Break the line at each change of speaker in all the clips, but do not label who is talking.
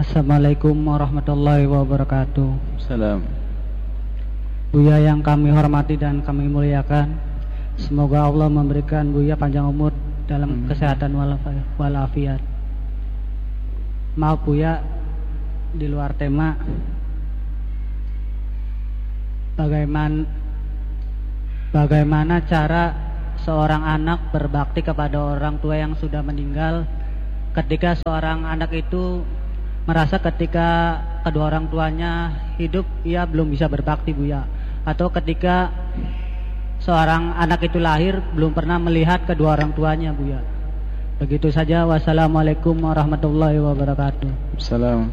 Assalamualaikum warahmatullahi wabarakatuh.
Salam.
Buya yang kami hormati dan kami muliakan, semoga Allah memberikan Buya panjang umur dalam kesehatan walafiat. Maaf Buya, di luar tema. Bagaimana cara seorang anak berbakti kepada orang tua yang sudah meninggal ketika seorang anak itu merasa ketika kedua orang tuanya hidup ia belum bisa berbakti Buya, atau ketika seorang anak itu lahir belum pernah melihat kedua orang tuanya Buya. Begitu saja. Wassalamualaikum warahmatullahi wabarakatuh.
Salam.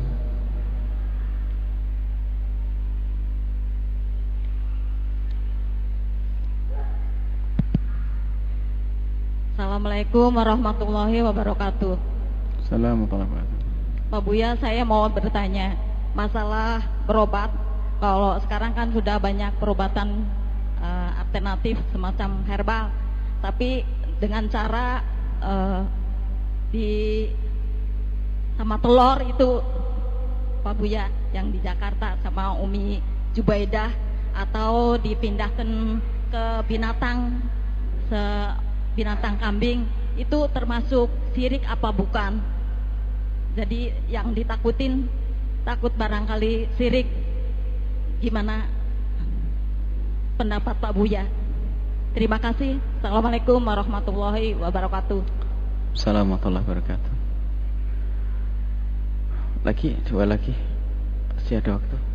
Assalamualaikum warahmatullahi wabarakatuh.
Assalamualaikum.
Pak Buya, saya mau bertanya masalah berobat. Kalau sekarang kan sudah banyak perobatan alternatif semacam herbal, tapi dengan cara sama telur itu, Pak Buya, yang di Jakarta sama Umi Jubaidah, atau dipindahkan ke binatang kambing, itu termasuk syirik apa bukan? Jadi yang ditakutin, takut barangkali syirik. Gimana pendapat Pak Buya? Terima kasih. Assalamualaikum warahmatullahi wabarakatuh.
Assalamualaikum warahmatullahi wabarakatuh. Lagi, dua lagi. Masih ada waktu.